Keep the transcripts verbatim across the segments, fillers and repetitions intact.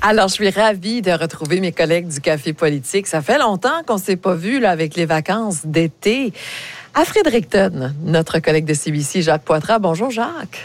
Alors, je suis ravie de retrouver mes collègues du Café Politique. Ça fait longtemps qu'on ne s'est pas vu là, avec les vacances d'été. À Fredericton, notre collègue de C B C, Jacques Poitras. Bonjour, Jacques.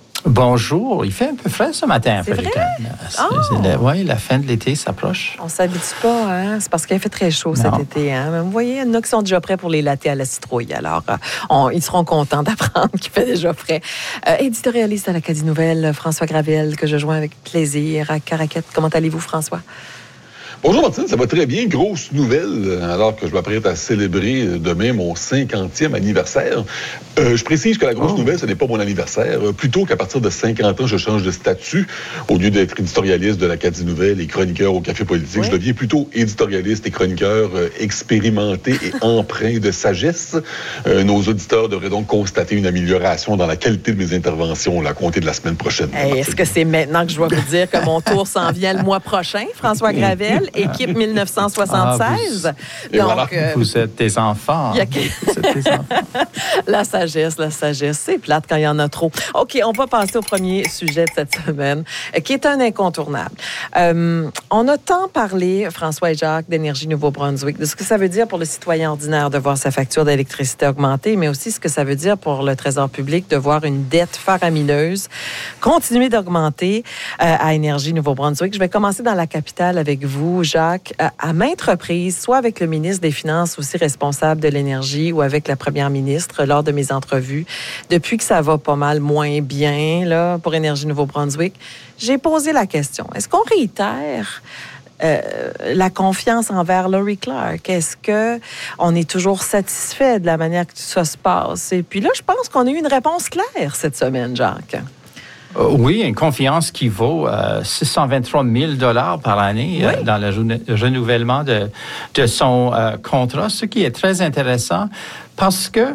Bonjour. Il fait un peu frais ce matin à C'est Fredericton. vrai? Oh. Oui, la fin de l'été s'approche. On ne s'habitue pas, hein? C'est parce qu'il a fait très chaud non. cet été. Hein? Mais vous voyez, il y en a qui sont déjà prêts pour les lattés à la citrouille. Alors, euh, on, ils seront contents d'apprendre qu'il fait déjà frais. Euh, éditorialiste à l'Acadie Nouvelle, François Gravel, que je joins avec plaisir à Caraquette. Comment allez-vous, François? Bonjour Martine, ça va très bien. Grosse nouvelle, alors que je m'apprête à célébrer demain mon cinquantième anniversaire. Euh, je précise que la grosse oh. nouvelle, ce n'est pas mon anniversaire. Plutôt qu'à partir de cinquante ans, je change de statut. Au lieu d'être éditorialiste de l'Acadie Nouvelle et chroniqueur au Café Politique, oui. je deviens plutôt éditorialiste et chroniqueur euh, expérimenté et empreint de sagesse. Euh, nos auditeurs devraient donc constater une amélioration dans la qualité de mes interventions là, à compter de la semaine prochaine. Hey, est-ce que c'est maintenant que je dois vous dire que mon tour s'en vient le mois prochain, François Gravel? Équipe dix-neuf cent soixante-seize. Ah, vous, Donc, voilà. euh, vous êtes des enfants. A... vous êtes des enfants. La sagesse, la sagesse. C'est plate quand il y en a trop. OK, on va passer au premier sujet de cette semaine, qui est un incontournable. Euh, on a tant parlé, François et Jacques, d'Énergie Nouveau-Brunswick, de ce que ça veut dire pour le citoyen ordinaire de voir sa facture d'électricité augmenter, mais aussi ce que ça veut dire pour le Trésor public de voir une dette faramineuse continuer d'augmenter euh, à Énergie Nouveau-Brunswick. Je vais commencer dans la capitale avec vous, Jacques, à maintes reprises, soit avec le ministre des Finances, aussi responsable de l'énergie, ou avec la première ministre lors de mes entrevues, depuis que ça va pas mal moins bien là, pour Énergie Nouveau-Brunswick, j'ai posé la question. Est-ce qu'on réitère euh, la confiance envers Laurie Clark? Est-ce qu'on est toujours satisfait de la manière que tout ça se passe? Et puis là, je pense qu'on a eu une réponse claire cette semaine, Jacques. Euh, oui, une confiance qui vaut euh, six cent vingt-trois mille dollars par année oui. euh, dans le renou- renouvellement de, de son euh, contrat, ce qui est très intéressant parce que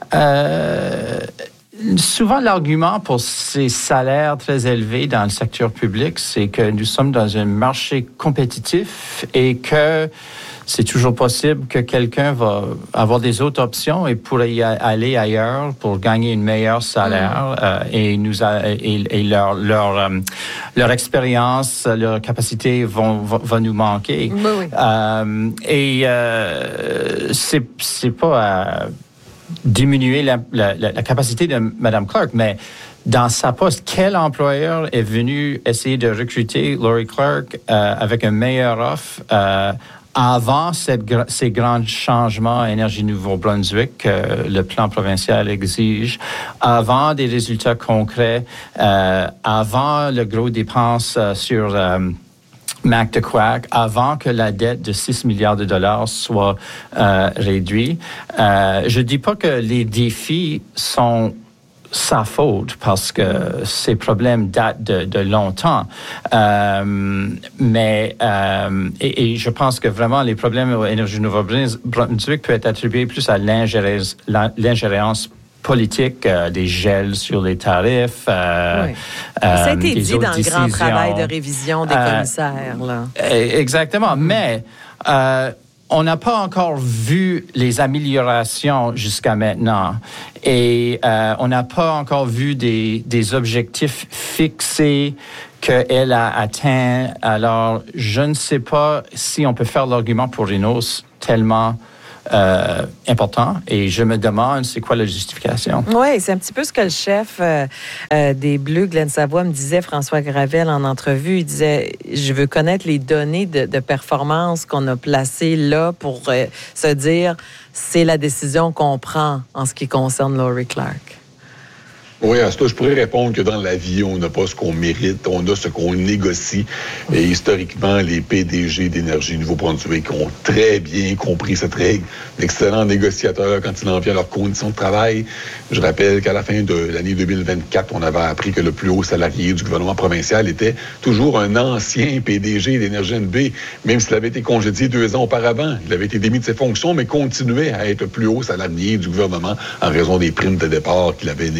euh, souvent l'argument pour ces salaires très élevés dans le secteur public, c'est que nous sommes dans un marché compétitif et que c'est toujours possible que quelqu'un va avoir des autres options et pourrait y aller ailleurs pour gagner un meilleur salaire mmh. euh, et nous a, et, et leur leur euh, leur expérience, leur capacité vont va, va nous manquer. Mmh, oui. euh, et euh, c'est c'est pas à diminuer la, la, la capacité de Mme Clark, mais dans sa poste, quel employeur est venu essayer de recruter Laurie Clark euh, avec un meilleur offre euh, avant cette, ces grands changements à Énergie Nouveau-Brunswick que le plan provincial exige, avant des résultats concrets, euh, avant le gros dépenses euh, sur euh, Mactaquac, avant que la dette de six milliards de dollars soit euh, réduite. Euh, je ne dis pas que les défis sont sa faute parce que ces problèmes datent de, de longtemps. Euh, mais euh, et, et je pense que vraiment les problèmes à Énergie Nouveau-Brunswick peuvent être attribués plus à l'ingérence, l'ingérence politique, euh, des gels sur les tarifs. Euh, oui. euh, ça a été dit dans décisions. le grand travail de révision des euh, commissaires. Là. Exactement. Mm. Mais euh, on n'a pas encore vu les améliorations jusqu'à maintenant et euh, on n'a pas encore vu des, des objectifs fixés qu'elle a atteints. Alors, je ne sais pas si on peut faire l'argument pour une hausse tellement Euh, important et je me demande c'est quoi la justification. Oui, c'est un petit peu ce que le chef euh, euh, des Bleus, Glenn Savoie, me disait, François Gravel, en entrevue. Il disait, je veux connaître les données de, de performance qu'on a placées là pour euh, se dire c'est la décision qu'on prend en ce qui concerne Laurie Clark. Oui, à ça, je pourrais répondre que dans la vie, on n'a pas ce qu'on mérite, on a ce qu'on négocie. Et historiquement, les P D G d'Énergie Nouveau-Brunswick ont très bien compris cette règle. D'excellents négociateurs quand il en vient à leurs conditions de travail. Je rappelle qu'à la fin de l'année deux mille vingt-quatre, on avait appris que le plus haut salarié du gouvernement provincial était toujours un ancien P D G d'Énergie N B, même s'il avait été congédié deux ans auparavant. Il avait été démis de ses fonctions, mais continuait à être le plus haut salarié du gouvernement en raison des primes de départ qu'il avait négociées.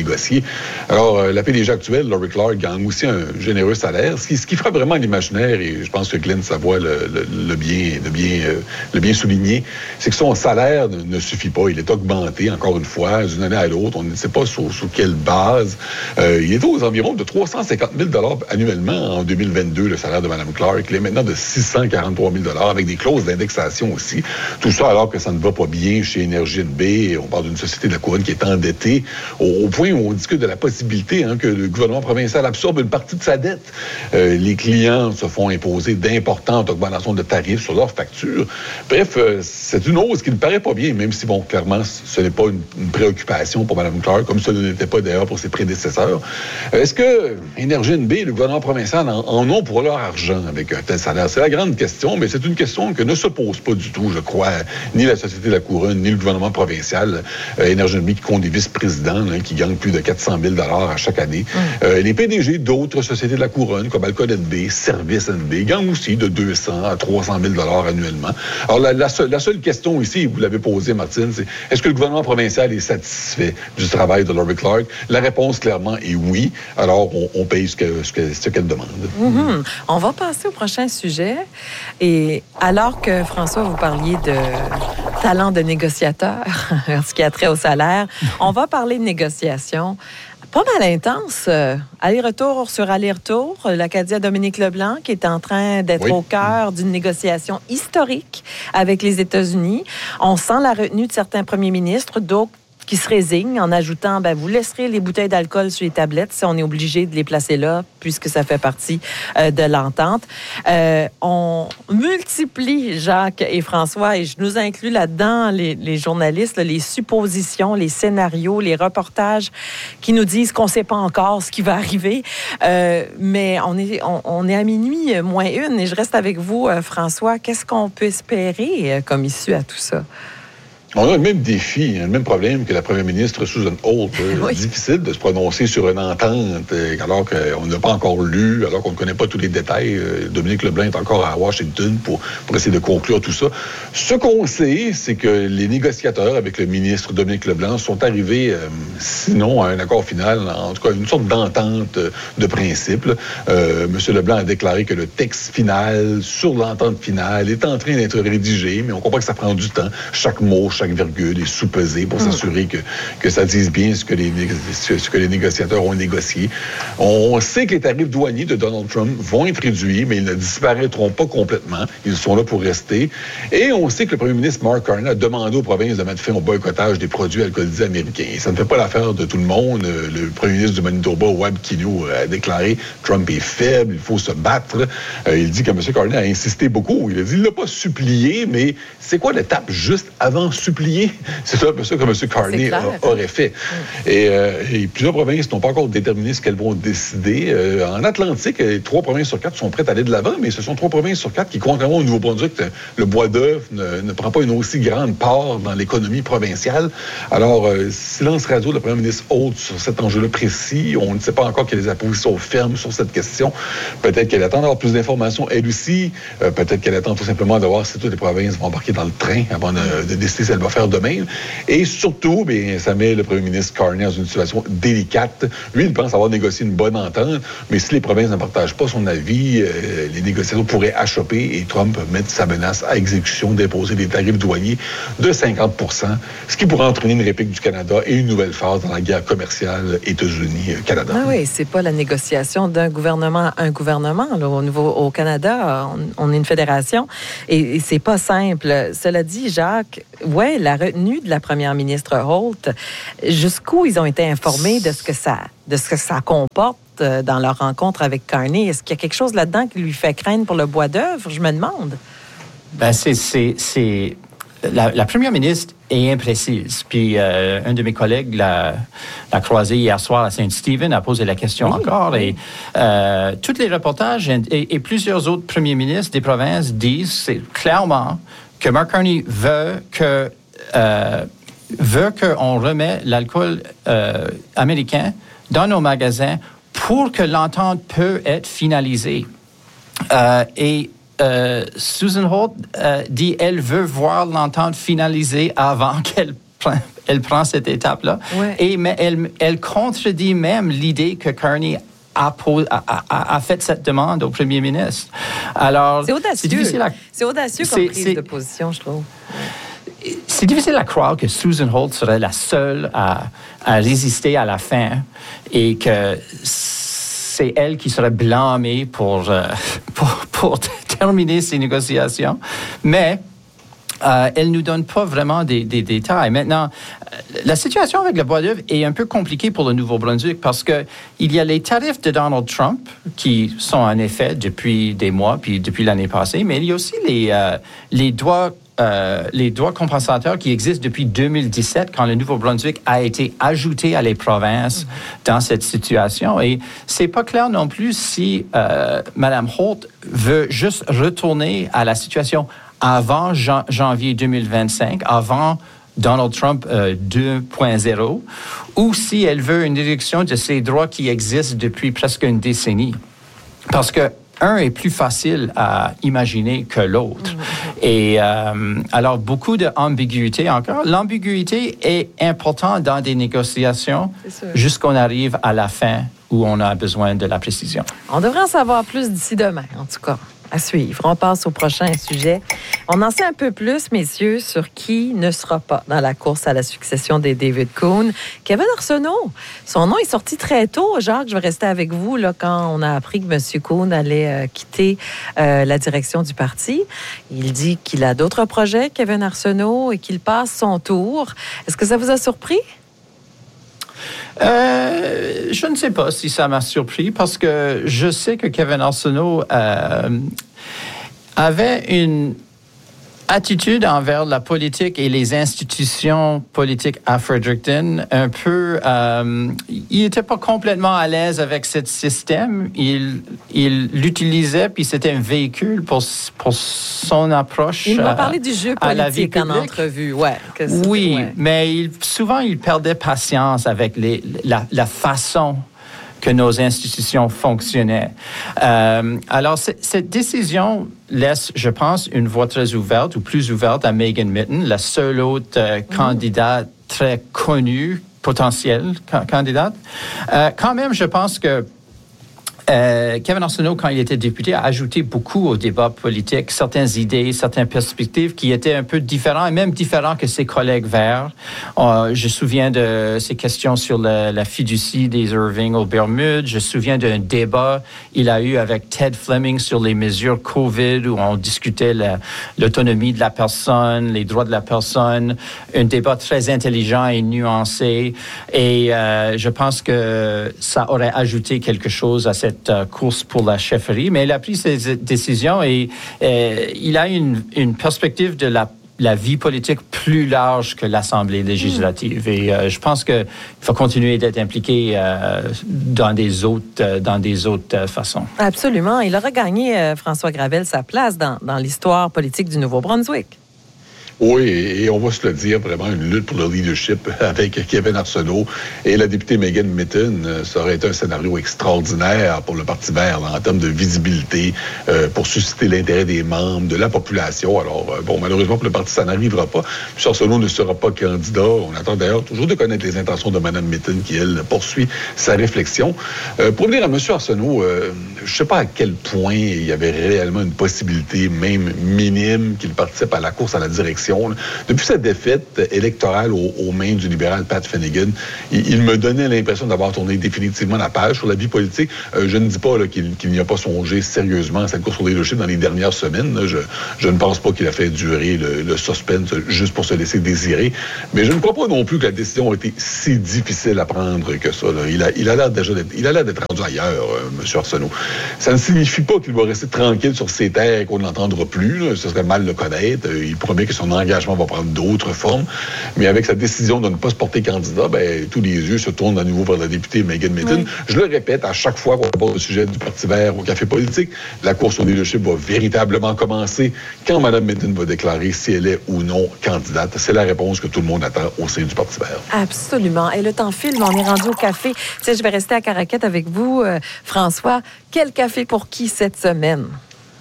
Alors, euh, la P D G actuelle, Lori Clark, gagne aussi un généreux salaire, ce qui, ce qui fera vraiment l'imaginaire, et je pense que Glenn Savoie le, le, le bien, le bien, euh, le bien souligné, c'est que son salaire ne, ne suffit pas. Il est augmenté, encore une fois, d'une année à l'autre. On ne sait pas sur, sur quelle base. Euh, il est aux environs de trois cent cinquante mille dollars annuellement en deux mille vingt-deux, le salaire de Mme Clark. Il est maintenant de six cent quarante-trois mille dollars avec des clauses d'indexation aussi. Tout ça alors que ça ne va pas bien chez Énergie N B. On parle d'une société de la Couronne qui est endettée au, au point où on discute de la possibilité hein, que le gouvernement provincial absorbe une partie de sa dette. Euh, les clients se font imposer d'importantes augmentations de tarifs sur leurs factures. Bref, euh, c'est une hausse qui ne paraît pas bien, même si, bon, clairement, ce n'est pas une, une préoccupation pour Mme Clark, comme ce ne l'était pas d'ailleurs pour ses prédécesseurs. Euh, est-ce que Énergie N B, le gouvernement provincial, en, en ont pour leur argent avec un tel salaire? C'est la grande question, mais c'est une question que ne se pose pas du tout, je crois, ni la Société de la Couronne, ni le gouvernement provincial. Euh, Énergie N B qui compte des vice-présidents hein, qui gagnent plus de quatre cent mille dollars à chaque année. Mm. Euh, les P D G d'autres sociétés de la Couronne, comme Alcon N B, Service N B, gagnent aussi de deux cents à trois cent mille dollars annuellement. Alors, la, la, seule, la seule question ici, vous l'avez posée, Martine, c'est est-ce que le gouvernement provincial est satisfait du travail de Lori Clark? La réponse, clairement, est oui. Alors, on, on paye ce, que, ce, que, ce qu'elle demande. Mm-hmm. On va passer au prochain sujet. Et alors que, François, vous parliez de talent de négociateur, ce qui a trait au salaire, on va parler de négociation. Pas mal intense. Euh, aller-retour sur aller-retour. L'Acadien Dominique Leblanc qui est en train d'être oui. au cœur d'une négociation historique avec les États-Unis. On sent la retenue de certains premiers ministres, d'autres qui se résignent en ajoutant, ben, vous laisserez les bouteilles d'alcool sur les tablettes si on est obligé de les placer là, puisque ça fait partie euh, de l'entente. Euh, on multiplie, Jacques et François, et je nous inclus là-dedans les, les journalistes, là, les suppositions, les scénarios, les reportages qui nous disent qu'on ne sait pas encore ce qui va arriver. Euh, mais on est, on, on est à minuit moins une, et je reste avec vous, euh, François. Qu'est-ce qu'on peut espérer euh, comme issue à tout ça? On a le même défi, le même problème que la première ministre Susan Holt. Oui. Difficile de se prononcer sur une entente alors qu'on n'a pas encore lu, alors qu'on ne connaît pas tous les détails. Dominique Leblanc est encore à Washington pour, pour essayer de conclure tout ça. Ce qu'on sait, c'est que les négociateurs avec le ministre Dominique Leblanc sont arrivés, euh, sinon à un accord final, en tout cas une sorte d'entente de principe. Euh, M. Leblanc a déclaré que le texte final sur l'entente finale est en train d'être rédigé, mais on comprend que ça prend du temps. Chaque mot, chaque virgule est sous-pesé pour mmh. s'assurer que, que ça dise bien ce que, les, ce que les négociateurs ont négocié. On sait que les tarifs douaniers de Donald Trump vont être réduits, mais ils ne disparaîtront pas complètement. Ils sont là pour rester. Et on sait que le premier ministre Mark Carney a demandé aux provinces de mettre fin au boycottage des produits alcoolisés américains. Et ça ne fait pas l'affaire de tout le monde. Le premier ministre du Manitoba, Webb Kino, a déclaré « Trump est faible, il faut se battre ». Il dit que M. Carney a insisté beaucoup. Il a dit il ne l'a pas supplié, mais c'est quoi l'étape juste avant supplier? C'est un peu ça que M. Carney a, aurait fait. Mm. Et, euh, et plusieurs provinces n'ont pas encore déterminé ce qu'elles vont décider. Euh, en Atlantique, trois provinces sur quatre sont prêtes à aller de l'avant, mais ce sont trois provinces sur quatre qui, contrairement au Nouveau-Brunswick, le bois d'œuvre ne, ne prend pas une aussi grande part dans l'économie provinciale. Alors, euh, silence radio de la première ministre Holt sur cet enjeu-là précis. On ne sait pas encore quelle est sa position ferme sur cette question. Peut-être qu'elle attend d'avoir plus d'informations, elle aussi. Euh, peut-être qu'elle attend tout simplement de voir si toutes les provinces vont embarquer dans le train avant de, de décider si elle va faire demain. Et surtout, bien, ça met le premier ministre Carney dans une situation délicate. Lui, il pense avoir négocié une bonne entente, mais si les provinces ne partagent pas son avis, euh, les négociations pourraient achoper et Trump mettre sa menace à exécution d'imposer des tarifs douaniers de cinquante pour cent, ce qui pourrait entraîner une réplique du Canada et une nouvelle phase dans la guerre commerciale États-Unis-Canada. Ah oui, c'est pas la négociation d'un gouvernement à un gouvernement. Là, au, niveau, au Canada, on, on est une fédération et, et c'est pas simple. Cela dit, Jacques, ouais, la retenue de la première ministre Holt, jusqu'où ils ont été informés de ce que ça, de ce que ça comporte dans leur rencontre avec Carney? Est-ce qu'il y a quelque chose là-dedans qui lui fait craindre pour le bois d'œuvre? Je me demande. Ben, c'est, c'est, c'est... La, la première ministre est imprécise. Puis euh, un de mes collègues l'a, l'a croisé hier soir à Saint-Stephen, a posé la question oui. encore. Et euh, tous les reportages et, et plusieurs autres premiers ministres des provinces disent c'est, clairement que Mark Carney veut que euh, veut qu'on remette l'alcool euh, américain dans nos magasins pour que l'entente peut être finalisée. Euh, et euh, Susan Holt euh, dit elle veut voir l'entente finalisée avant qu'elle elle prend cette étape-là. Ouais. Et mais elle, elle contredit même l'idée que Carney a, a, a, a fait cette demande au premier ministre. Alors, c'est audacieux. C'est difficile à... C'est audacieux comme c'est, prise c'est... de position, je trouve. C'est difficile à croire que Susan Holt serait la seule à, à résister à la fin et que c'est elle qui serait blâmée pour, euh, pour, pour terminer ces négociations. Mais euh, elle ne nous donne pas vraiment des, des détails. Maintenant, la situation avec le bois d'œuvre est un peu compliquée pour le Nouveau-Brunswick parce qu'il y a les tarifs de Donald Trump qui sont en effet depuis des mois, puis depuis l'année passée, mais il y a aussi les, euh, les droits Euh, les droits compensateurs qui existent depuis deux mille dix-sept, quand le Nouveau-Brunswick a été ajouté à les provinces mm-hmm. dans cette situation. Et c'est pas clair non plus si euh, Mme Holt veut juste retourner à la situation avant jan- janvier deux mille vingt-cinq, avant Donald Trump euh, deux point zéro, ou si elle veut une réduction de ces droits qui existent depuis presque une décennie. Parce que un est plus facile à imaginer que l'autre. Mmh. Et euh, alors, beaucoup d'ambiguïté encore. L'ambiguïté est importante dans des négociations jusqu'on arrive à la fin où on a besoin de la précision. On devrait en savoir plus d'ici demain, en tout cas. À suivre. On passe au prochain sujet. On en sait un peu plus, messieurs, sur qui ne sera pas dans la course à la succession des David Coon. Kevin Arsenault. Son nom est sorti très tôt. Jacques, je vais rester avec vous là, quand on a appris que M. Coon allait euh, quitter euh, la direction du parti. Il dit qu'il a d'autres projets, Kevin Arsenault, et qu'il passe son tour. Est-ce que ça vous a surpris? Euh, je ne sais pas si ça m'a surpris parce que je sais que Kevin Arsenault euh, avait une attitude envers la politique et les institutions politiques à Fredericton un peu... Euh, il n'était pas complètement à l'aise avec ce système. Il, il l'utilisait, puis c'était un véhicule pour, pour son approche. Il m'a parlé du jeu politique en entrevue. Ouais, que oui, ouais. mais il, souvent, il perdait patience avec les, la, la façon que nos institutions fonctionnaient. Euh, alors, cette décision laisse, je pense, une voie très ouverte ou plus ouverte à Megan Mitton, la seule autre euh, mmh. candidate très connue, potentielle ca- candidate. Euh, quand même, je pense que Euh, Kevin Arsenault, quand il était député, a ajouté beaucoup au débat politique, certaines idées, certaines perspectives qui étaient un peu différentes, et même différents que ses collègues verts. Euh, je me souviens de ses questions sur la, la fiducie des Irving aux Bermudes. Je me souviens d'un débat qu'il a eu avec Ted Fleming sur les mesures COVID, où on discutait la, l'autonomie de la personne, les droits de la personne. Un débat très intelligent et nuancé. Et euh, je pense que ça aurait ajouté quelque chose à cette course pour la chefferie, mais il a pris ses décisions et euh, il a une, une perspective de la, la vie politique plus large que l'Assemblée législative. Mmh. Et euh, je pense qu'il faut continuer d'être impliqué euh, dans des autres, euh, dans des autres euh, façons. Absolument. Il aura gagné, euh, François Gravel, sa place dans, dans l'histoire politique du Nouveau-Brunswick. Oui, et on va se le dire, vraiment une lutte pour le leadership avec Kevin Arsenault et la députée Megan Mitton. Ça aurait été un scénario extraordinaire pour le Parti vert là, en termes de visibilité, euh, pour susciter l'intérêt des membres, de la population. Alors, euh, bon, malheureusement pour le Parti, ça n'arrivera pas. M. Arsenault ne sera pas candidat. On attend d'ailleurs toujours de connaître les intentions de Mme Mitton qui, elle, poursuit sa réflexion. Euh, pour revenir à M. Arsenault, euh, je ne sais pas à quel point il y avait réellement une possibilité, même minime, qu'il participe à la course à la direction. Depuis sa défaite électorale aux, aux mains du libéral Pat Finnegan, il, il me donnait l'impression d'avoir tourné définitivement la page sur la vie politique. Euh, je ne dis pas là, qu'il, qu'il n'y a pas songé sérieusement à cette course au leadership dans les dernières semaines. Là. Je, je ne pense pas qu'il a fait durer le, le suspense juste pour se laisser désirer. Mais je ne crois pas non plus que la décision a été si difficile à prendre que ça. Là. Il, a, il a l'air déjà d'être, il a l'air d'être rendu ailleurs, euh, M. Arsenault. Ça ne signifie pas qu'il va rester tranquille sur ses terres et qu'on ne l'entendra plus. Là. Ce serait mal le connaître. Euh, il promet que son engagement va prendre d'autres formes. Mais avec sa décision de ne pas se porter candidat, ben, tous les yeux se tournent à nouveau vers la députée Megan Mitton. Oui. Je le répète, à chaque fois qu'on aborde le sujet du Parti vert au Café politique, la course au leadership va véritablement commencer quand Mme Mitton va déclarer si elle est ou non candidate. C'est la réponse que tout le monde attend au sein du Parti vert. Absolument. Et le temps file, mais on est rendu au café. Tu sais, je vais rester à Caraquette avec vous, euh, François. Quel café pour qui cette semaine?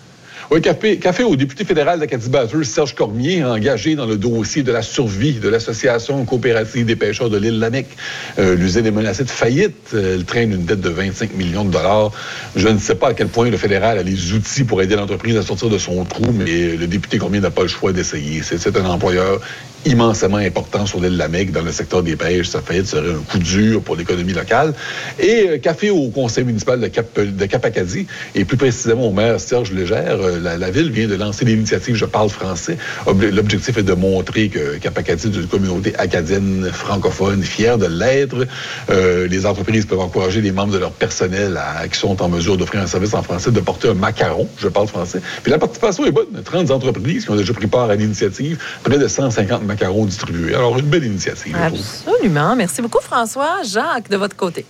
Oui, café, café au député fédéral d'Acadie-Bathurst, Serge Cormier, engagé dans le dossier de la survie de l'Association coopérative des pêcheurs de l'île Lamec. Euh, l'usine est menacée de faillite. Elle traîne une dette de vingt-cinq millions de dollars. Je ne sais pas à quel point le fédéral a les outils pour aider l'entreprise à sortir de son trou, mais le député Cormier n'a pas le choix d'essayer. C'est, c'est un employeur immensément important sur l'île Lamec, dans le secteur des pêches. Sa faillite serait un coup dur pour l'économie locale. Et euh, café au conseil municipal de Cap, de Cap-Acadie, et plus précisément au maire Serge Légère. Euh, la, la ville vient de lancer l'initiative « Je parle français ». L'objectif est de montrer que Cap-Acadie est une communauté acadienne francophone, fière de l'être. Euh, les entreprises peuvent encourager les membres de leur personnel à, qui sont en mesure d'offrir un service en français de porter un macaron « Je parle français ». Puis la participation est bonne. trente entreprises qui ont déjà pris part à l'initiative, près de cent cinquante macarons distribués. Alors, une belle initiative. Absolument. Merci beaucoup, François. Jacques, de votre côté.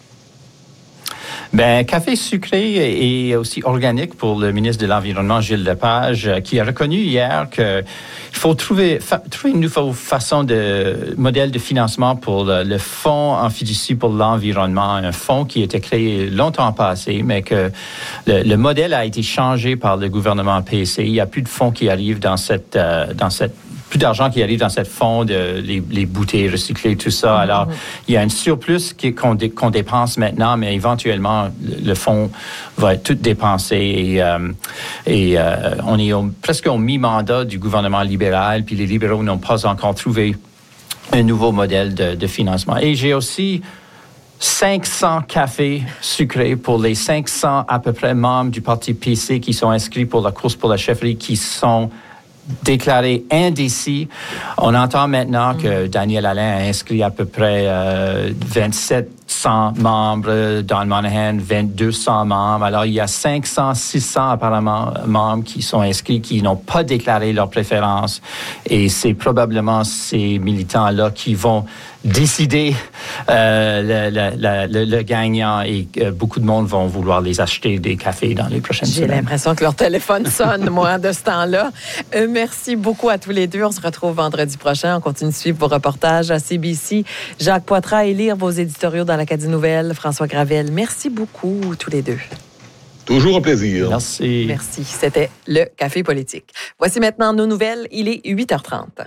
Ben, café sucré et aussi organique pour le ministre de l'Environnement, Gilles Lepage, qui a reconnu hier qu'il faut trouver, fa- trouver une nouvelle façon de modèle de financement pour le, le fonds en fiducie pour l'environnement, un fonds qui a été créé longtemps passé, mais que le, le modèle a été changé par le gouvernement P C. Il n'y a plus de fonds qui arrivent dans cette, euh, dans cette plus d'argent qui arrive dans cette fonds, de, les, les bouteilles recyclées, tout ça. Mm-hmm. Alors, il y a un surplus qui, qu'on, dé, qu'on dépense maintenant, mais éventuellement, le, le fonds va être tout dépensé. Et, euh, et euh, on est au, presque au mi-mandat du gouvernement libéral, puis les libéraux n'ont pas encore trouvé un nouveau modèle de, de financement. Et j'ai aussi cinq cents cafés sucrés pour les cinq cents à peu près membres du parti P C qui sont inscrits pour la course pour la chefferie, qui sont déclaré indécis. On entend maintenant que Daniel Alain a inscrit à peu près euh, vingt-sept cents membres, Don Monahan, deux cents membres. Alors, il y a cinq cents, six cents apparemment membres qui sont inscrits, qui n'ont pas déclaré leur préférence. Et c'est probablement ces militants-là qui vont décider euh, le, le, le, le gagnant, et euh, beaucoup de monde vont vouloir les acheter des cafés dans les prochaines J'ai semaines. J'ai l'impression que leur téléphone sonne, moi, de ce temps-là. Euh, merci beaucoup à tous les deux. On se retrouve vendredi prochain. On continue de suivre vos reportages à C B C. Jacques Poitras, et lire vos éditoriaux dans l'Acadie Nouvelle. François Gravel, merci beaucoup tous les deux. Toujours un plaisir. Merci. Merci. C'était le Café politique. Voici maintenant nos nouvelles. Il est huit heures trente.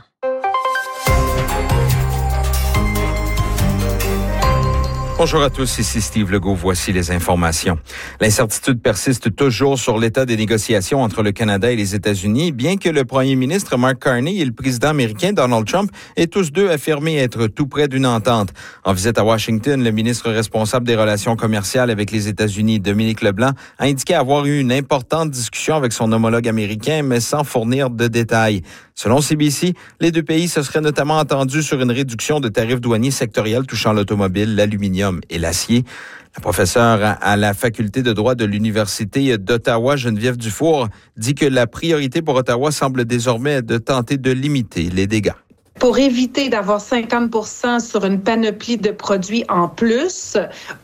Bonjour à tous, ici Steve Legault. Voici les informations. L'incertitude persiste toujours sur l'état des négociations entre le Canada et les États-Unis, bien que le premier ministre Mark Carney et le président américain Donald Trump aient tous deux affirmé être tout près d'une entente. En visite à Washington, le ministre responsable des relations commerciales avec les États-Unis, Dominique Leblanc, a indiqué avoir eu une importante discussion avec son homologue américain, mais sans fournir de détails. Selon C B C, les deux pays se seraient notamment entendus sur une réduction de tarifs douaniers sectoriels touchant l'automobile, l'aluminium et l'acier. La professeure à la faculté de droit de l'Université d'Ottawa, Geneviève Dufour, dit que la priorité pour Ottawa semble désormais de tenter de limiter les dégâts. Pour éviter d'avoir cinquante pour cent sur une panoplie de produits en plus,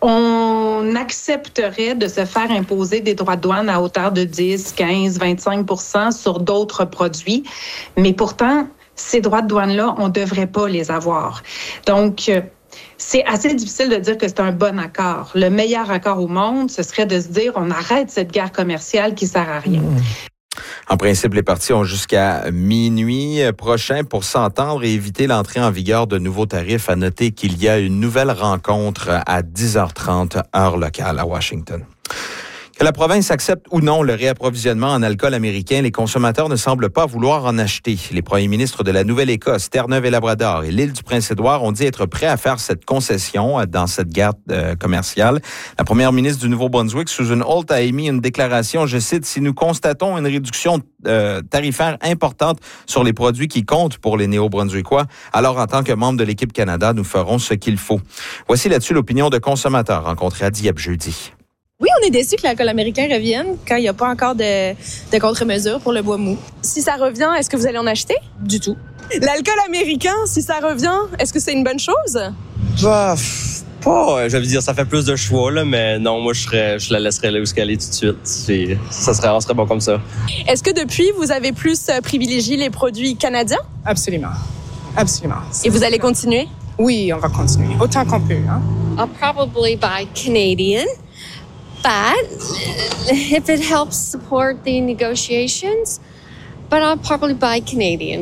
on accepterait de se faire imposer des droits de douane à hauteur de dix, quinze, vingt-cinq pour cent sur d'autres produits. Mais pourtant, ces droits de douane-là, on ne devrait pas les avoir. Donc, c'est assez difficile de dire que c'est un bon accord. Le meilleur accord au monde, ce serait de se dire on arrête cette guerre commerciale qui ne sert à rien. Mmh. En principe, les parties ont jusqu'à minuit prochain pour s'entendre et éviter l'entrée en vigueur de nouveaux tarifs. À noter qu'il y a une nouvelle rencontre à dix heures trente, heure locale à Washington. Que la province accepte ou non le réapprovisionnement en alcool américain, les consommateurs ne semblent pas vouloir en acheter. Les premiers ministres de la Nouvelle-Écosse, Terre-Neuve-et-Labrador et l'île du Prince-Édouard ont dit être prêts à faire cette concession dans cette guerre euh, commerciale. La première ministre du Nouveau-Brunswick, Susan Holt, a émis une déclaration, je cite, « Si nous constatons une réduction euh, tarifaire importante sur les produits qui comptent pour les Néo-Brunswickois, alors en tant que membre de l'équipe Canada, nous ferons ce qu'il faut. » Voici là-dessus l'opinion de consommateurs rencontrés à Dieppe jeudi. Oui, on est déçus que l'alcool américain revienne quand il n'y a pas encore de, de contre-mesures pour le bois mou. Si ça revient, est-ce que vous allez en acheter? Du tout. L'alcool américain, si ça revient, est-ce que c'est une bonne chose? Bah, pas, j'allais dire, ça fait plus de choix, là, mais non, moi, je serais, je la laisserais là où elle est tout de suite. C'est, ça serait, on serait bon comme ça. Est-ce que depuis, vous avez plus privilégié les produits canadiens? Absolument. Absolument. Et vous allez continuer? Oui, on va continuer. Autant qu'on peut, hein? I'll probably buy Canadian. bad if it helps support the negotiations, but I'll probably buy Canadian.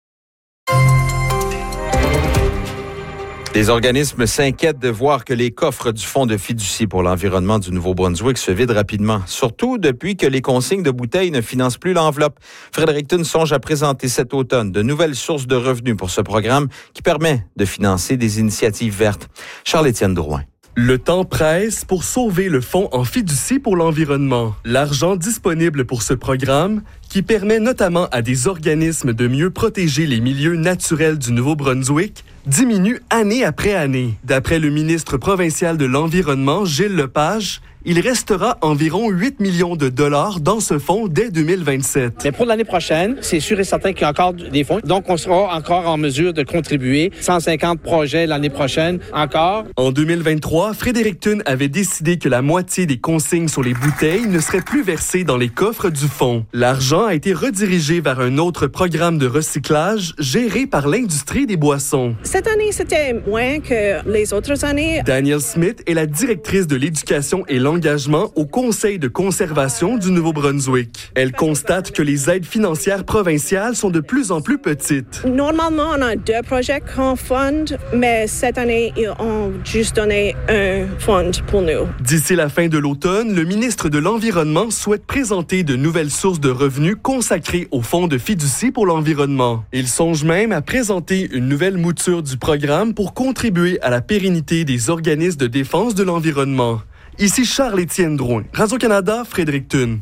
Les organismes s'inquiètent de voir que les coffres du Fonds de fiducie pour l'environnement du Nouveau-Brunswick se vident rapidement, surtout depuis que les consignes de bouteilles ne financent plus l'enveloppe. Fredericton songe à présenter cet automne de nouvelles sources de revenus pour ce programme qui permet de financer des initiatives vertes. Charles-Étienne Drouin. Le temps presse pour sauver le fonds en fiducie pour l'environnement. L'argent disponible pour ce programme, qui permet notamment à des organismes de mieux protéger les milieux naturels du Nouveau-Brunswick, diminue année après année. D'après le ministre provincial de l'Environnement, Gilles Lepage, il restera environ huit millions de dollars dans ce fonds dès deux mille vingt-sept. Mais pour l'année prochaine, c'est sûr et certain qu'il y a encore des fonds. Donc, on sera encore en mesure de contribuer. cent cinquante projets l'année prochaine, encore. En deux mille vingt-trois, Fredericton avait décidé que la moitié des consignes sur les bouteilles ne seraient plus versées dans les coffres du fonds. L'argent a été redirigé vers un autre programme de recyclage géré par l'industrie des boissons. Cette année, c'était moins que les autres années. Danielle Smith est la directrice de l'éducation et l'engagement au Conseil de conservation du Nouveau-Brunswick. Elle constate que les aides financières provinciales sont de plus en plus petites. Normalement, on a deux projets qu'on fonde, mais cette année, ils ont juste donné un fonds pour nous. D'ici la fin de l'automne, le ministre de l'Environnement souhaite présenter de nouvelles sources de revenus consacrées au fonds de fiducie pour l'environnement. Il songe même à présenter une nouvelle mouture du programme pour contribuer à la pérennité des organismes de défense de l'environnement. Ici Charles-Étienne Drouin, Radio-Canada, Fredericton.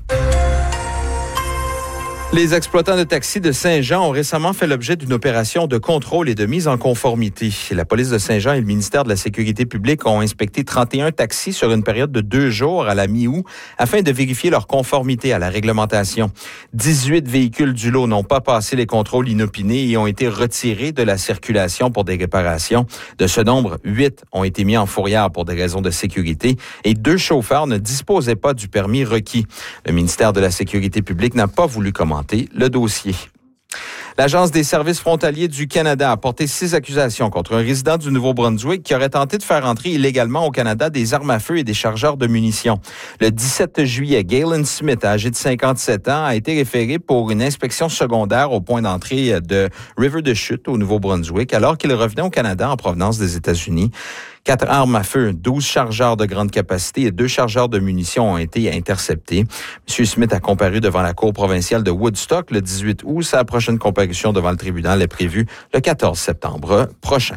Les exploitants de taxis de Saint-Jean ont récemment fait l'objet d'une opération de contrôle et de mise en conformité. La police de Saint-Jean et le ministère de la Sécurité publique ont inspecté trente et un taxis sur une période de deux jours à la mi-août afin de vérifier leur conformité à la réglementation. dix-huit véhicules du lot n'ont pas passé les contrôles inopinés et ont été retirés de la circulation pour des réparations. De ce nombre, huit ont été mis en fourrière pour des raisons de sécurité et deux chauffeurs ne disposaient pas du permis requis. Le ministère de la Sécurité publique n'a pas voulu commenter le dossier. L'Agence des services frontaliers du Canada a porté six accusations contre un résident du Nouveau-Brunswick qui aurait tenté de faire entrer illégalement au Canada des armes à feu et des chargeurs de munitions. Le dix-sept juillet, Galen Smith, âgé de cinquante-sept ans, a été référé pour une inspection secondaire au point d'entrée de River-de-Chute au Nouveau-Brunswick alors qu'il revenait au Canada en provenance des États-Unis. Quatre armes à feu, douze chargeurs de grande capacité et deux chargeurs de munitions ont été interceptés. M. Smith a comparu devant la Cour provinciale de Woodstock le dix-huit août. Sa prochaine comparution devant le tribunal est prévue le quatorze septembre prochain.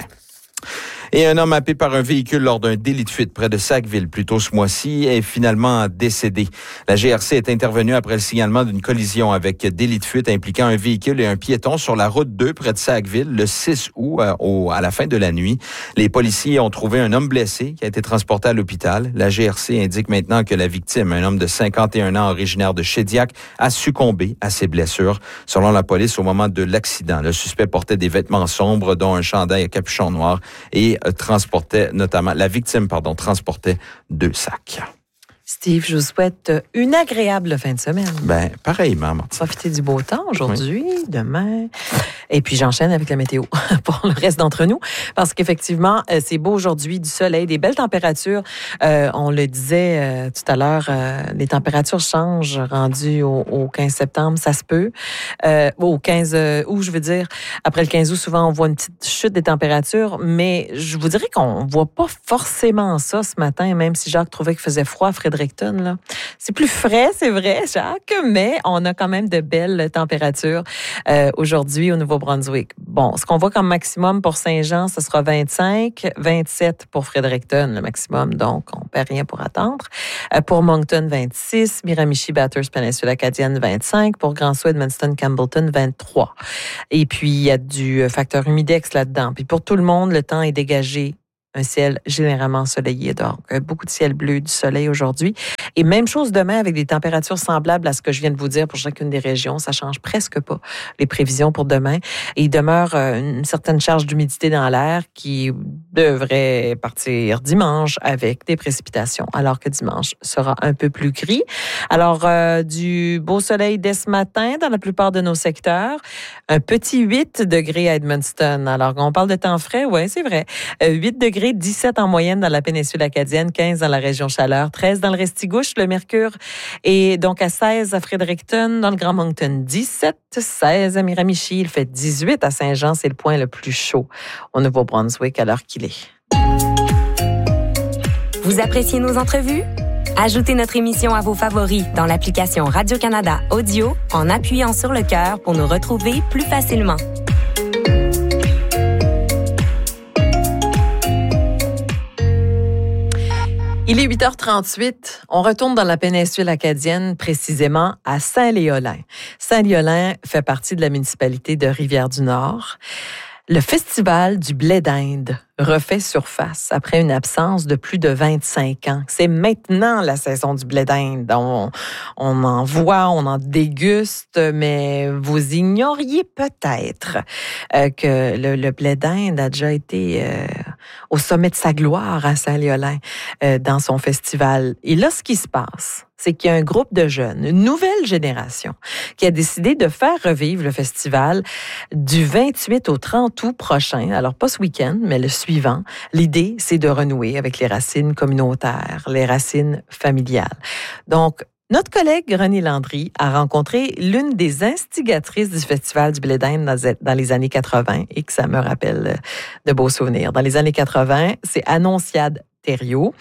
Et un homme happé par un véhicule lors d'un délit de fuite près de Sackville plus tôt ce mois-ci est finalement décédé. La G R C est intervenue après le signalement d'une collision avec délit de fuite impliquant un véhicule et un piéton sur la route deux près de Sackville le six août euh, au, à la fin de la nuit. Les policiers ont trouvé un homme blessé qui a été transporté à l'hôpital. La G R C indique maintenant que la victime, un homme de cinquante et un ans originaire de Shediac, a succombé à ses blessures. Selon la police, au moment de l'accident, le suspect portait des vêtements sombres dont un chandail à capuchon noir et transportait notamment, la victime, pardon, transportait deux sacs. Steve, je vous souhaite une agréable fin de semaine. Ben, pareillement, Martin. Profitez du beau temps aujourd'hui, oui. Demain. Et puis, j'enchaîne avec la météo pour le reste d'entre nous. Parce qu'effectivement, c'est beau aujourd'hui, du soleil, des belles températures. Euh, on le disait euh, tout à l'heure, euh, les températures changent rendues au, au quinze septembre, ça se peut. Euh, au quinze août, je veux dire. Après le quinze août, souvent, on voit une petite chute des températures. Mais je vous dirais qu'on ne voit pas forcément ça ce matin, même si Jacques trouvait qu'il faisait froid à Fredericton. Là. C'est plus frais, c'est vrai, Jacques, mais on a quand même de belles températures euh, aujourd'hui au Nouveau-Brunswick. Bon, ce qu'on voit comme maximum pour Saint-Jean, ce sera vingt-cinq, vingt-sept pour Fredericton, le maximum, donc on ne perd rien pour attendre. Euh, pour Moncton, vingt-six, Miramichi, Bathurst, Péninsule Acadienne, vingt-cinq, pour Grand-Sault, Edmundston, Campbellton, vingt-trois. Et puis, il y a du facteur humidex là-dedans. Puis pour tout le monde, le temps est dégagé. Un ciel généralement ensoleillé, donc beaucoup de ciel bleu, du soleil aujourd'hui. Et même chose demain avec des températures semblables à ce que je viens de vous dire pour chacune des régions. Ça change presque pas les prévisions pour demain. Et il demeure une certaine charge d'humidité dans l'air qui devrait partir dimanche avec des précipitations, alors que dimanche sera un peu plus gris. Alors, euh, du beau soleil dès ce matin dans la plupart de nos secteurs. Un petit huit degrés à Edmundston. Alors, on parle de temps frais, oui, c'est vrai. huit degrés degrés, dix-sept en moyenne dans la péninsule acadienne, quinze dans la région Chaleur, treize dans le Restigouche. Le mercure est donc à seize à Fredericton, dans le Grand Moncton, dix-sept, seize à Miramichi. Il fait dix-huit à Saint-Jean, c'est le point le plus chaud au Nouveau-Brunswick à l'heure qu'il est. Vous appréciez nos entrevues? Ajoutez notre émission à vos favoris dans l'application Radio-Canada Audio en appuyant sur le cœur pour nous retrouver plus facilement. Il est huit heures trente-huit. On retourne dans la péninsule acadienne, précisément à Saint-Léolin. Saint-Léolin fait partie de la municipalité de Rivière-du-Nord. Le festival du blé d'Inde refait surface après une absence de plus de vingt-cinq ans. C'est maintenant la saison du blé d'Inde. On, on en voit, on en déguste, mais vous ignoriez peut-être euh, que le, le blé d'Inde a déjà été euh, au sommet de sa gloire à Saint-Léolin euh, dans son festival. Et là, ce qui se passe, c'est qu'il y a un groupe de jeunes, une nouvelle génération, qui a décidé de faire revivre le festival du vingt-huit au trente août prochain. Alors, pas ce week-end, mais le suivant. L'idée, c'est de renouer avec les racines communautaires, les racines familiales. Donc, notre collègue René Landry a rencontré l'une des instigatrices du Festival du blé d'Inde dans les années quatre-vingt et que ça me rappelle de beaux souvenirs. Dans les années quatre-vingt, c'est Annonciade Thériault.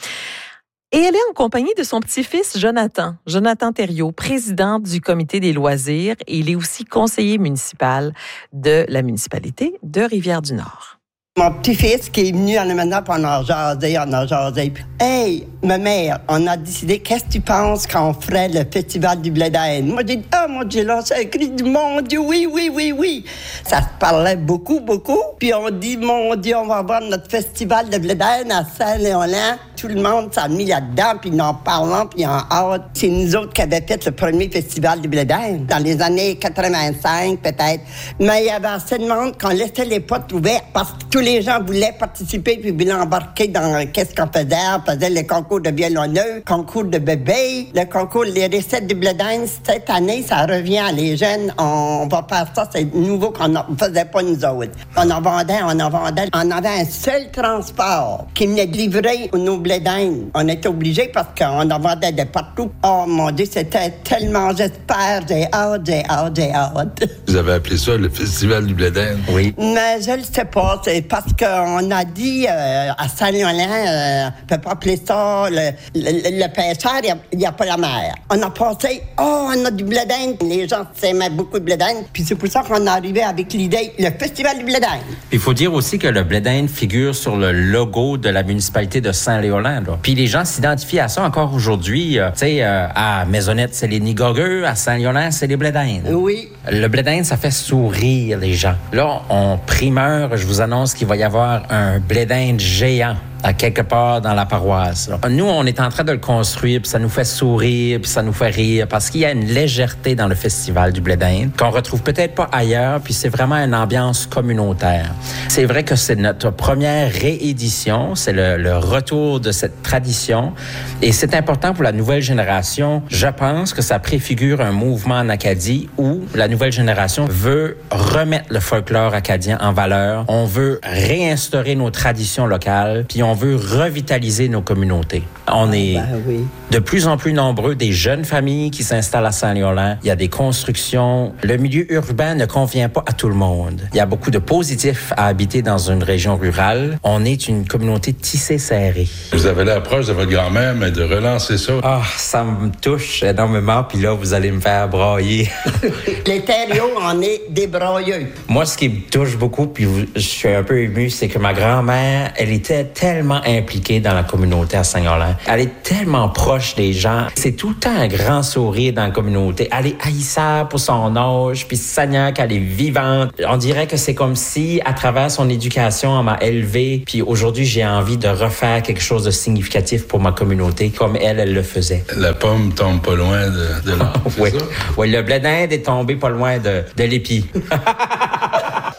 Et elle est en compagnie de son petit-fils Jonathan, Jonathan Thériault, président du comité des loisirs, et il est aussi conseiller municipal de la municipalité de Rivière-du-Nord. Mon petit-fils qui est venu en maintenant pour en a jasé, on a jasé. Hey, ma mère, on a décidé, qu'est-ce que tu penses qu'on ferait le festival du blé d'Inde? Moi, j'ai dit, ah, moi, j'ai lancé un cri du mon Dieu, oui, oui, oui, oui. Ça se parlait beaucoup, beaucoup. Puis on dit, mon Dieu, on va avoir notre festival de blé d'Inde à Saint-Léolin. Tout le monde s'est mis là-dedans, puis ils en parlant, puis en hâte. C'est nous autres qui avions fait le premier festival du blé d'Inde, dans les années quatre-vingt-cinq, peut-être. Mais il y avait assez de monde qu'on laissait les portes ouvertes parce que tous les gens voulaient participer puis voulaient embarquer dans qu'est-ce qu'on faisait. On faisait le concours de violonneux, concours de bébés, le concours des recettes du blé d'Inde. Cette année, ça revient à les jeunes. On va faire ça, c'est nouveau qu'on ne faisait pas nous autres. On en vendait, on en vendait. On avait un seul transport qui venait livrer nos blé d'Inde. On était obligés parce qu'on en vendait de partout. Oh mon Dieu, c'était tellement, j'espère, j'ai hâte, j'ai hâte, j'ai hâte. Vous avez appelé ça le Festival du blé d'Inde? Oui. Mais je le sais pas, c'est parce qu'on a dit euh, à Saint-Léolin, euh, on peut pas appeler ça le, le, le pêcheur, il n'y a, a pas la mer. On a passé, oh, on a du blé d'Inde. Les gens s'aimaient beaucoup de blé d'Inde. Puis c'est pour ça qu'on est arrivé avec l'idée, le Festival du blé d'Inde. Il faut dire aussi que le blé d'Inde figure sur le logo de la municipalité de Saint-Léolin. Là. Puis les gens s'identifient à ça encore aujourd'hui. Euh, tu sais, euh, à Maisonnette, c'est les Nigogueux, à Saint-Léolin, c'est les blé d'Inde. Oui. Le blé d'Inde, ça fait sourire les gens. Là, en primeur, je vous annonce qu'il va y avoir un blé d'Inde géant à quelque part dans la paroisse. Là. Nous, on est en train de le construire, puis ça nous fait sourire, puis ça nous fait rire, parce qu'il y a une légèreté dans le festival du blé d'Inde qu'on retrouve peut-être pas ailleurs, puis c'est vraiment une ambiance communautaire. C'est vrai que c'est notre première réédition, c'est le, le retour de cette tradition, et c'est important pour la nouvelle génération. Je pense que ça préfigure un mouvement en Acadie où la nouvelle génération veut remettre le folklore acadien en valeur, on veut réinstaurer nos traditions locales, puis on On veut revitaliser nos communautés. On est ben oui. de plus en plus nombreux, des jeunes familles qui s'installent à Saint-Léolin. Il y a des constructions. Le milieu urbain ne convient pas à tout le monde. Il y a beaucoup de positifs à habiter dans une région rurale. On est une communauté tissée serrée. Vous avez l'approche de votre grand-mère, mais de relancer ça. Ah, ça me touche énormément, puis là, vous allez me faire brailler. Les Thériault, on est des broyeux. Moi, ce qui me touche beaucoup, puis je suis un peu ému, c'est que ma grand-mère, elle était tellement impliquée dans la communauté à Saint-Léolin. Elle est tellement proche des gens. C'est tout le temps un grand sourire dans la communauté. Elle est haïssable pour son âge, puis Seigneur qu'elle est vivante. On dirait que c'est comme si, à travers son éducation, on m'a élevé, puis aujourd'hui, j'ai envie de refaire quelque chose de significatif pour ma communauté, comme elle, elle le faisait. La pomme tombe pas loin de, de l'arbre, oui. Oui, le blé d'Inde est tombé pas loin de, de l'épi.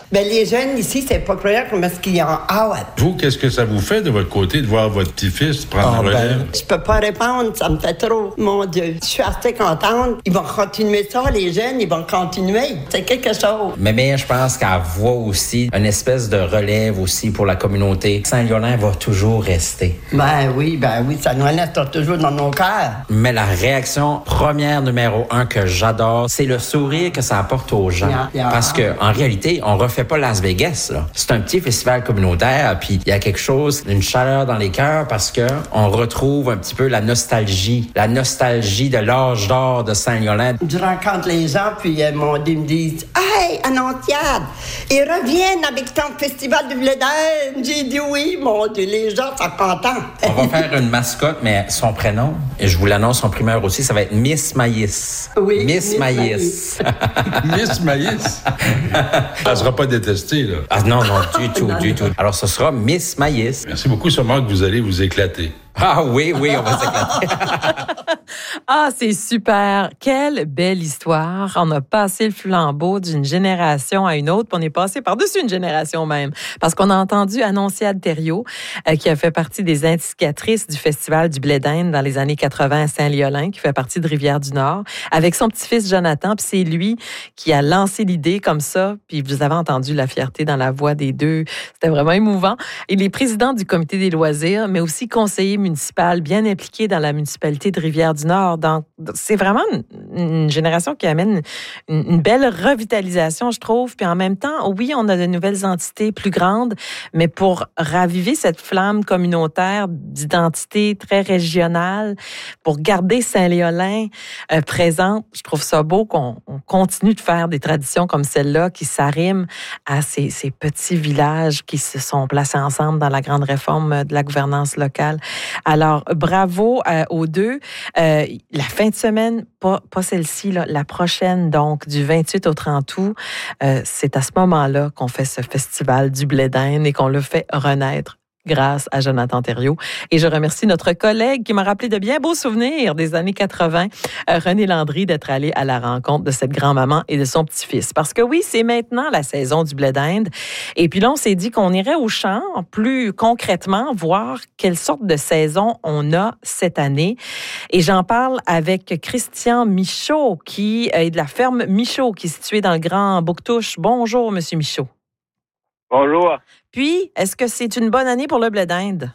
Ben, les jeunes ici, c'est pas clair comment est-ce qu'ils ont hâte. Vous, qu'est-ce que ça vous fait de votre côté de voir votre petit-fils prendre Oh, la relève? ben, je peux pas répondre, ça me fait trop. Mon Dieu, je suis assez contente. Ils vont continuer ça, les jeunes, ils vont continuer. C'est quelque chose. Mais, mais je pense qu'elle voit aussi une espèce de relève aussi pour la communauté. Saint-Lionel va toujours rester. Ben oui, ben oui, ça nous reste toujours dans nos cœurs. Mais la réaction première numéro un que j'adore, c'est le sourire que ça apporte aux gens. Yeah, yeah. Parce que en réalité, on refait pas Las Vegas, là. C'est un petit festival communautaire, puis il y a quelque chose, une chaleur dans les cœurs parce que on retrouve un petit peu la nostalgie, la nostalgie de l'âge d'or de Saint-Lionel. Je rencontre les gens, puis euh, mon Dieu me disent « Hey, Annonciade, ils reviennent avec ton festival du blé d'Inde. » J'ai dit oui, mon Dieu, les gens sont contents. On va faire une mascotte, mais son prénom, et je vous l'annonce en primeur aussi, ça va être Miss Maïs. Oui, Miss, Miss Maïs. Miss Maïs? Elle sera pas détestée, là. Ah non, non, du tout, du tout. Alors, ce sera Miss Maïs. Merci beaucoup, sûrement que vous allez vous éclater. Ah oui, oui, on va s'éclater. Ah, c'est super. Quelle belle histoire. On a passé le flambeau d'une génération à une autre, puis on est passé par-dessus une génération même. Parce qu'on a entendu Annonciade Thériault, euh, qui a fait partie des indicatrices du Festival du blé d'Inde dans les années quatre-vingts à Saint-Léolin, qui fait partie de Rivière-du-Nord, avec son petit-fils Jonathan, puis c'est lui qui a lancé l'idée comme ça, puis vous avez entendu la fierté dans la voix des deux. C'était vraiment émouvant. Il est président du comité des loisirs, mais aussi conseiller municipal bien impliqué dans la municipalité de Rivière-du-Nord. Donc, c'est vraiment une, une génération qui amène une, une belle revitalisation, je trouve. Puis en même temps, oui, on a de nouvelles entités plus grandes, mais pour raviver cette flamme communautaire d'identité très régionale, pour garder Saint-Léolin euh, présente, je trouve ça beau qu'on on continue de faire des traditions comme celle-là qui s'arriment à ces, ces petits villages qui se sont placés ensemble dans la grande réforme de la gouvernance locale. Alors, bravo euh, aux deux. Euh, la fin de semaine, pas, pas celle-ci, là, la prochaine, donc, du vingt-huit au trente août, euh, c'est à ce moment-là qu'on fait ce festival du blé d'Inde et qu'on le fait renaître grâce à Jonathan Thériault. Et je remercie notre collègue qui m'a rappelé de bien beaux souvenirs des années quatre-vingts, euh, René Landry, d'être allé à la rencontre de cette grand-maman et de son petit-fils. Parce que oui, c'est maintenant la saison du blé d'Inde. Et puis là, on s'est dit qu'on irait au champ plus concrètement voir quelle sorte de saison on a cette année. Et j'en parle avec Christian Michaud, qui est de la ferme Michaud, qui est située dans le Grand Bouctouche. Bonjour, Monsieur Michaud. Bonjour. Puis, est-ce que c'est une bonne année pour le blé d'Inde?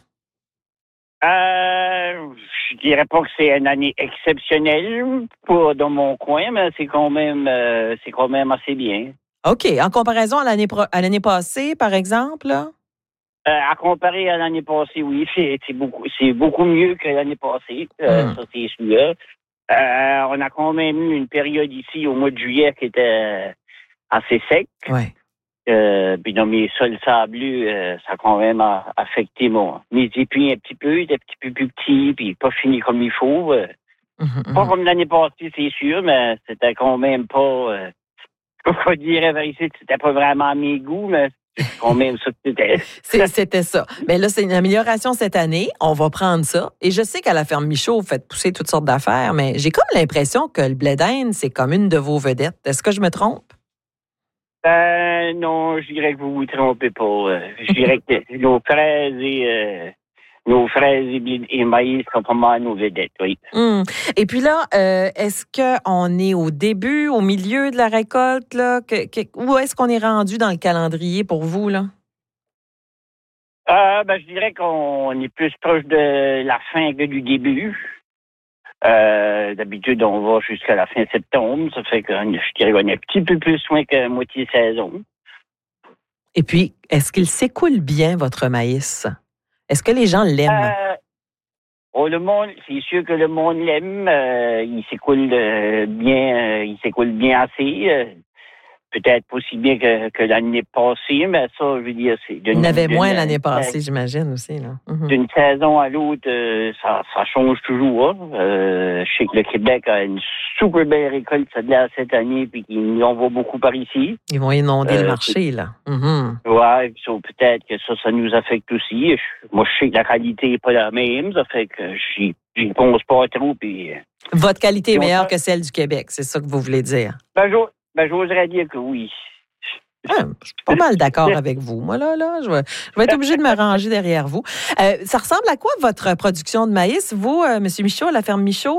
Euh, je dirais pas que c'est une année exceptionnelle pour dans mon coin, mais c'est quand même, euh, c'est quand même assez bien. OK. En comparaison à l'année, pro- à l'année passée, par exemple? Là? Euh, à comparer à l'année passée, oui, c'est, c'est beaucoup, c'est beaucoup mieux que l'année passée. Euh, Mm. Ça, c'est sûr. Euh, on a quand même eu une période ici au mois de juillet qui était assez sec. Ouais. Euh, puis dans mes sols sableux, euh, ça a quand même a- affecté mon, mes épis un petit peu, des petits peu plus petits, puis pas fini comme il faut. Euh, Mm-hmm. Pas comme l'année passée, c'est sûr, mais c'était quand même pas, euh, je dirais vérité, c'était pas vraiment à mes goûts, mais c'est quand même ça que c'était. C'est- C'était ça. Mais là, c'est une amélioration cette année. On va prendre ça. Et je sais qu'à la ferme Michaud, vous faites pousser toutes sortes d'affaires, mais j'ai comme l'impression que le blé d'Inde, c'est comme une de vos vedettes. Est-ce que je me trompe? Euh, non, je dirais que vous vous trompez pas. Euh, je dirais que nos fraises et, euh, nos fraises et, blé- et maïs sont pas mal nos vedettes, oui. Hum. Et puis là, euh, est-ce qu'on est au début, au milieu de la récolte? Là? Que, que- où est-ce qu'on est rendu dans le calendrier pour vous? Là? Euh, ben, je dirais qu'on est plus proche de la fin que du début. Euh, d'habitude, on va jusqu'à la fin septembre. Ça fait que je dirais qu'on est un petit peu plus loin que moitié saison. Et puis, est-ce qu'il s'écoule bien, votre maïs? Est-ce que les gens l'aiment? Euh, oh, le monde, c'est sûr que le monde l'aime. Euh, il s'écoule euh, bien, euh, il s'écoule bien assez. Euh, peut-être pas aussi bien que, que l'année passée, mais ça, je veux dire, c'est Il y en avait moins d'une- l'année passée, j'imagine aussi. Là. Mhm. D'une saison à l'autre, euh, ça, ça change toujours. Hein. Euh, je sais que le Québec a une super belle récolte de l'air cette année, puis qu'ils en voit beaucoup par ici. Ils vont inonder Euh, le marché, là. Mhm. Ouais, puis ça, peut-être que ça, ça nous affecte aussi. Je- moi, je sais que la qualité n'est pas la même, ça fait que j'y, j'y pense pas trop, puis... euh, Votre qualité est Puis on meilleure fait- que celle du Québec, c'est ça que vous voulez dire? Ben, j'o- ben, j'oserais dire que oui. Ah, je suis pas mal d'accord avec vous. Moi, là, là, je vais, je vais être obligée de me ranger derrière vous. Euh, ça ressemble à quoi votre production de maïs, vous, euh, M. Michaud, à la ferme Michaud?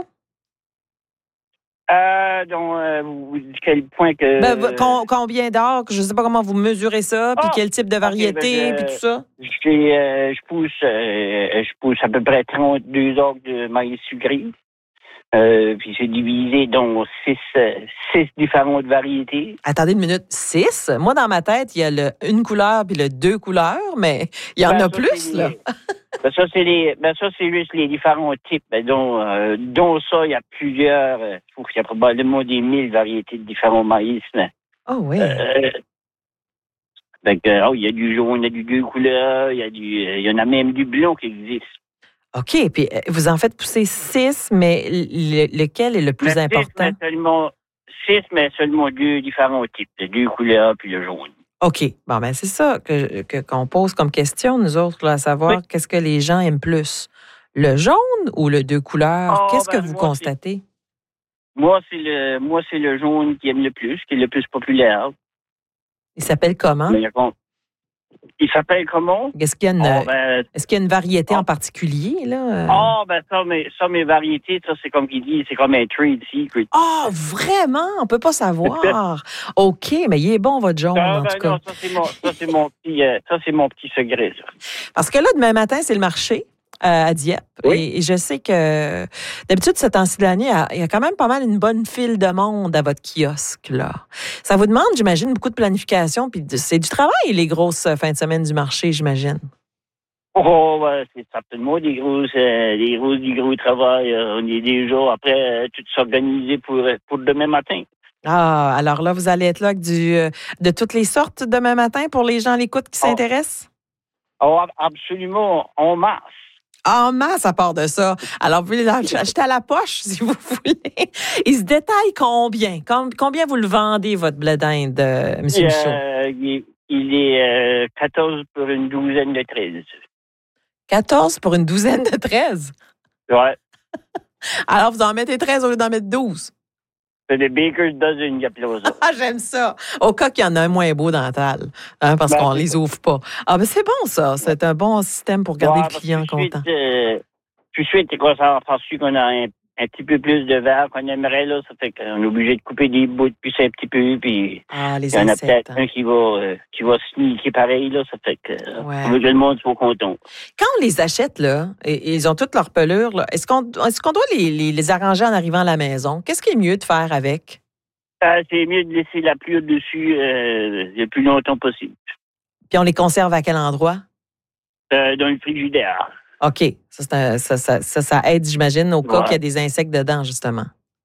Euh, donc, euh, vous dites quel point que... Ben, com- combien d'orgues? Je ne sais pas comment vous mesurez ça, puis Ah, quel type de variété, okay, ben, puis tout ça. J'ai, euh, je pousse, euh, je pousse à peu près trente-deux orgues de maïs sucré. Euh, puis c'est divisé dans six, euh, six différentes variétés. Attendez une minute, six? Moi, dans ma tête, il y a le une couleur puis le deux couleurs, mais il y en ben, a ça, plus, là. Les, ben, ça, c'est les, ben, ça, c'est juste les différents types. Ben, dont, euh, dont ça, il y a plusieurs, euh, je trouve qu'il y a probablement des mille variétés de différents maïs. Là. Oh oui. Euh, donc, euh, oh, il y a du jaune, il y a du deux couleurs, il y a du, il y en a même du blanc qui existe. OK, puis vous en faites pousser six, mais le, lequel est le plus mais important? Six, mais seulement, six, mais seulement deux différents types, le deux couleurs puis le jaune. OK. Bon, ben c'est ça que, que, qu'on pose comme question, nous autres, là, à savoir oui. Qu'est-ce que les gens aiment plus? Le jaune ou le deux couleurs? Oh, qu'est-ce ben, que vous moi, constatez? C'est, moi, c'est le, moi, c'est le jaune qui aime le plus, qui est le plus populaire. Il s'appelle comment? Mais, Il s'appelle comment? Est-ce qu'il y a une, oh, ben, est-ce qu'il y a une variété oh. en particulier, là? Ah, oh, ben ça, mais, ça, mes variétés, ça, c'est comme qu'il dit, c'est comme un trade secret. Ah, oh, vraiment? On peut pas savoir. OK, mais il est bon, votre jaune, ah, en ben tout cas. Non, ça, c'est mon, ça, c'est mon petit, euh, ça, c'est mon petit secret, ça. Parce que là, demain matin, c'est le marché. Euh, à Dieppe. Oui. Et, et je sais que d'habitude, ce temps-ci de l'année, il y a quand même pas mal une bonne file de monde à votre kiosque, là. Ça vous demande, j'imagine, beaucoup de planification, puis c'est du travail, les grosses fins de semaine du marché, j'imagine. Oh, ben, c'est certainement des grosses, euh, des grosses, du gros travail. Euh, on est déjà après euh, tout s'organiser pour, pour demain matin. Ah, alors là, vous allez être là avec du, de toutes les sortes demain matin pour les gens à l'écoute qui oh. s'intéressent? Oh, absolument, en masse. En masse à part de ça. Alors, vous pouvez l'acheter à la poche, si vous voulez. Il se détaille combien? Combien vous le vendez, votre blé d'Inde, M. Michaud? Euh, il est, il est euh, quatorze pour une douzaine de treize. quatorze pour une douzaine de treize? Ouais. Alors, vous en mettez treize au lieu d'en mettre douze? C'est des Baker's Dozen, il y a plus ça. Ah, j'aime ça. Au cas qu'il y en a un moins beau dental, hein, parce ben, qu'on ne les ouvre pas. Ah, ben c'est bon, ça. C'est un bon système pour garder ouais, le client content. Tout de suite, c'est quoi ça? Parce qu'on a un, un petit peu plus de verre qu'on aimerait, là. Ça fait qu'on est obligé de couper des bouts, puis c'est un petit peu, puis ah, les il y en a insectes, peut-être hein. un qui va, euh, qui va sneaker pareil, là. Ça fait que, ouais. on veut que le monde soit content. Quand on les achète, là, et, et ils ont toutes leurs pelures, là, est-ce qu'on, est-ce qu'on doit les, les, les arranger en arrivant à la maison? Qu'est-ce qui est mieux de faire avec? Euh, c'est mieux de laisser la pluie dessus euh, le plus longtemps possible. Puis on les conserve à quel endroit? Euh, dans le frigidaire. OK. Ça, c'est un, ça, ça, ça, ça aide, j'imagine, au cas ouais. qu'il y a des insectes dedans, justement.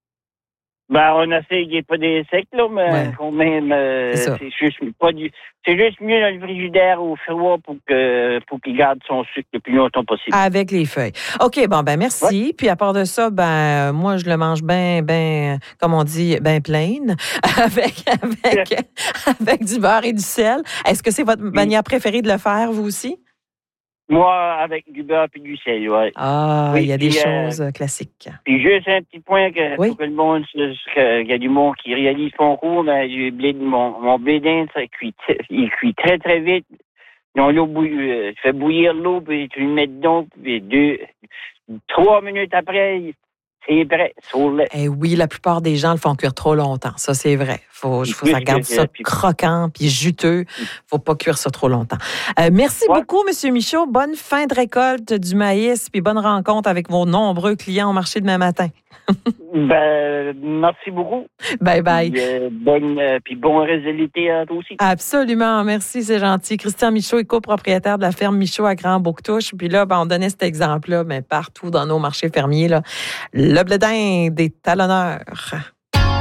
Ben, on essaie qu'il n'y ait pas d'insectes, là, mais ouais. quand même, euh, c'est, c'est, juste, pas du, c'est juste mieux dans le frigidaire au froid pour, que, pour qu'il garde son sucre le plus longtemps possible. Avec les feuilles. OK, bon, ben merci. Ouais. Puis à part de ça, ben moi, je le mange bien, bien, comme on dit, bien plein, avec, avec, avec du beurre et du sel. Est-ce que c'est votre oui. manière préférée de le faire, vous aussi? Moi, avec du beurre et du sel, oui. Ah, oui, il y a des puis, choses euh, classiques. Puis juste un petit point que, oui. pour que le monde, qu'il y a du monde qui réalise son cours, ben, du blé, mon, mon blé d'Inde, ça cuit, il cuit très, très vite. Dans l'eau bouillie, tu fais bouillir l'eau, puis tu le mets dedans, puis deux, trois minutes après, c'est prêt, sur le... Eh oui, la plupart des gens le font cuire trop longtemps. Ça, c'est vrai. Faut, faut ça garde ça puis... croquant puis juteux. Faut pas cuire ça trop longtemps. Euh, merci ouais. beaucoup, M. Michaud. Bonne fin de récolte du maïs puis bonne rencontre avec vos nombreux clients au marché demain matin. ben, merci beaucoup. Bye bye. Puis, euh, bonne, euh, puis bon reste de l'été à toi aussi. Absolument. Merci, c'est gentil. Christian Michaud est copropriétaire de la ferme Michaud à Grand-Bouctouche. Puis là, ben, on donnait cet exemple-là, mais partout dans nos marchés fermiers, là, le blé d'Inde est à l'honneur.